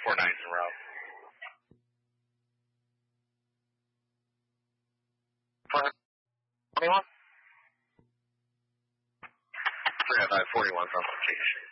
4 nights in a row. 421? 305-41 from location.